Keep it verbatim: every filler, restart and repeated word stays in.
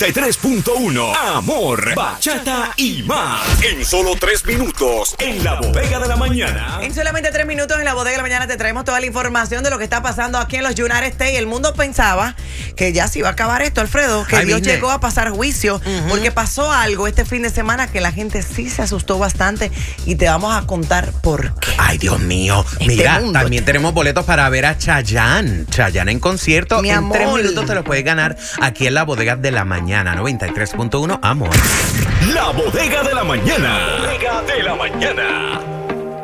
noventa y tres punto uno. Amor, bachata y más. En solo tres minutos, en la bodega de la mañana. En solamente tres minutos en la bodega de la mañana te traemos toda la información de lo que está pasando aquí en los United States. El mundo pensaba que ya se iba a acabar esto, Alfredo, que Ay, Dios vine. llegó a pasar juicio, uh-huh. porque pasó algo este fin de semana que la gente sí se asustó bastante y te vamos a contar por qué. Ay, Dios mío. Este Mira, mundo también está... tenemos boletos para ver a Chayanne. Chayanne en concierto. Mi en amor. tres minutos te los puedes ganar aquí en la bodega de la mañana. noventa y tres punto uno, amor. La bodega de la mañana. La bodega de la mañana.